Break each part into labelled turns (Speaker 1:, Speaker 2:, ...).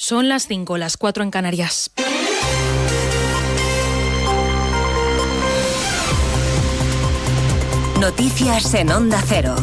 Speaker 1: Son las 5, las 4 en Canarias.
Speaker 2: Noticias en Onda Cero.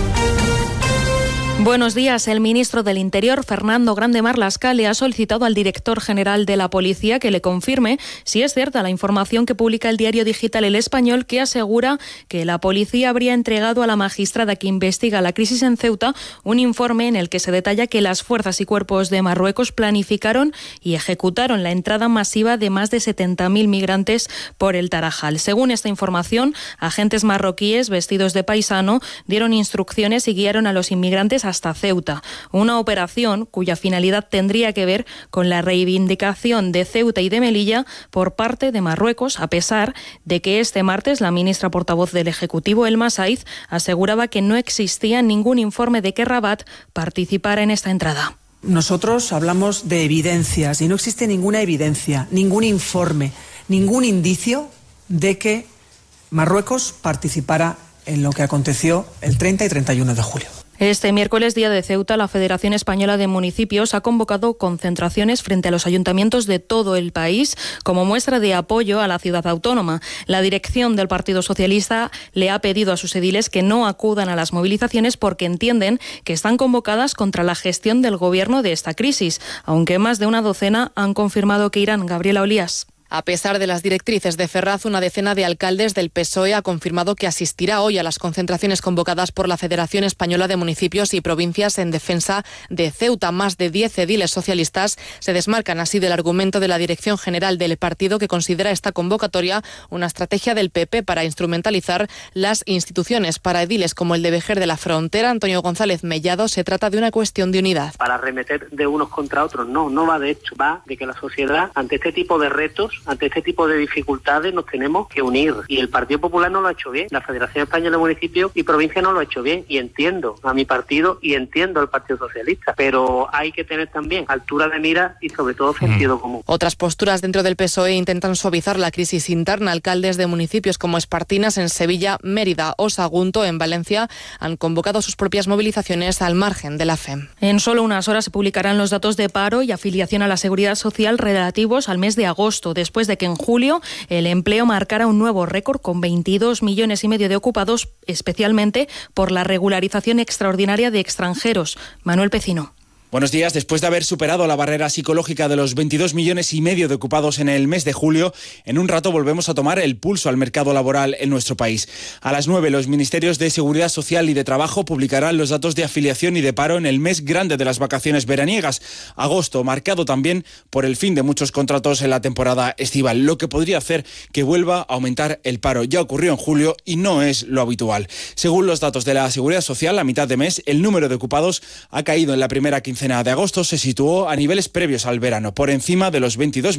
Speaker 1: Buenos días. El ministro del Interior, Fernando Grande Marlaska, le ha solicitado al director general de la Policía que le confirme si es cierta la información que publica el diario digital El Español, que asegura que la policía habría entregado a la magistrada que investiga la crisis en Ceuta un informe en el que se detalla que las fuerzas y cuerpos de Marruecos planificaron y ejecutaron la entrada masiva de más de 70.000 migrantes por el Tarajal. Según esta información, agentes marroquíes vestidos de paisano dieron instrucciones y guiaron a los inmigrantes hasta Ceuta, una operación cuya finalidad tendría que ver con la reivindicación de Ceuta y de Melilla por parte de Marruecos, a pesar de que este martes la ministra portavoz del Ejecutivo, Elma Saiz, aseguraba que no existía ningún informe de que Rabat participara en esta entrada.
Speaker 3: Nosotros hablamos de evidencias y no existe ninguna evidencia, ningún informe, ningún indicio de que Marruecos participara en lo que aconteció el 30 y 31 de julio.
Speaker 1: Este miércoles, día de Ceuta, la Federación Española de Municipios ha convocado concentraciones frente a los ayuntamientos de todo el país como muestra de apoyo a la ciudad autónoma. La dirección del Partido Socialista le ha pedido a sus ediles que no acudan a las movilizaciones porque entienden que están convocadas contra la gestión del Gobierno de esta crisis, aunque más de una docena han confirmado que irán. Gabriela Olías.
Speaker 4: A pesar de las directrices de Ferraz, una decena de alcaldes del PSOE ha confirmado que asistirá hoy a las concentraciones convocadas por la Federación Española de Municipios y Provincias en defensa de Ceuta. Más de 10 ediles socialistas se desmarcan así del argumento de la Dirección General del partido, que considera esta convocatoria una estrategia del PP para instrumentalizar las instituciones. Para ediles como el de Vejer de la Frontera, Antonio González Mellado, se trata de una cuestión de unidad.
Speaker 5: Para arremeter de unos contra otros, no va de hecho, va de que la sociedad, ante este tipo de retos, ante este tipo de dificultades, nos tenemos que unir. Y el Partido Popular no lo ha hecho bien, la Federación Española de Municipios y Provincias no lo ha hecho bien. Y entiendo a mi partido y entiendo al Partido Socialista, pero hay que tener también altura de mira y sobre todo sentido común.
Speaker 4: Otras posturas dentro del PSOE intentan suavizar la crisis interna. Alcaldes de municipios como Espartinas en Sevilla, Mérida o Sagunto en Valencia han convocado sus propias movilizaciones al margen de la FEM.
Speaker 1: En solo unas horas se publicarán los datos de paro y afiliación a la Seguridad Social relativos al mes de agosto, después de que en julio el empleo marcara un nuevo récord con 22,5 millones de ocupados, especialmente por la regularización extraordinaria de extranjeros. Manuel Pecino.
Speaker 6: Buenos días. Después de haber superado la barrera psicológica de los 22,5 millones de ocupados en el mes de julio, en un rato volvemos a tomar el pulso al mercado laboral en nuestro país. A las 9, los Ministerios de Seguridad Social y de Trabajo publicarán los datos de afiliación y de paro en el mes grande de las vacaciones veraniegas. Agosto, marcado también por el fin de muchos contratos en la temporada estival, lo que podría hacer que vuelva a aumentar el paro. Ya ocurrió en julio y no es lo habitual. Según los datos de la Seguridad Social, a mitad de mes, el número de ocupados ha caído en la primera quincena de agosto, se situó a niveles previos al verano, por encima de los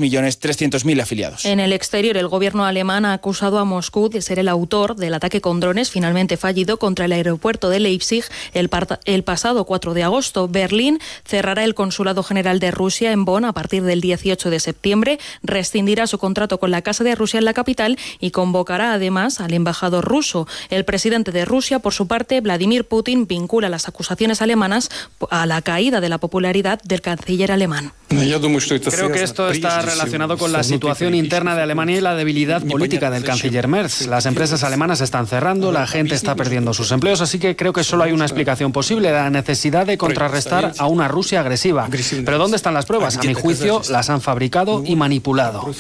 Speaker 6: 22,3 afiliados.
Speaker 1: En el exterior, el gobierno alemán ha acusado a Moscú de ser el autor del ataque con drones finalmente fallido contra el aeropuerto de Leipzig el pasado 4 de agosto. Berlín cerrará el consulado general de Rusia en Bonn a partir del 18 de septiembre, rescindirá su contrato con la Casa de Rusia en la capital y convocará además al embajador ruso. El presidente de Rusia, por su parte, Vladimir Putin, vincula las acusaciones alemanas a la caída de la popularidad del canciller alemán.
Speaker 7: Creo que esto está relacionado con la situación interna de Alemania y la debilidad política del canciller Merz. Las empresas alemanas están cerrando, la gente está perdiendo sus empleos, así que creo que solo hay una explicación posible, la necesidad de contrarrestar a una Rusia agresiva. Pero ¿dónde están las pruebas? A mi juicio, las han fabricado y manipulado.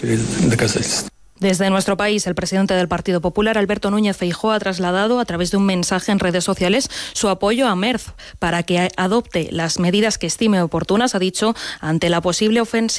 Speaker 1: Desde nuestro país, el presidente del Partido Popular, Alberto Núñez Feijóo, ha trasladado a través de un mensaje en redes sociales su apoyo a Merz para que adopte las medidas que estime oportunas, ha dicho, ante la posible ofensiva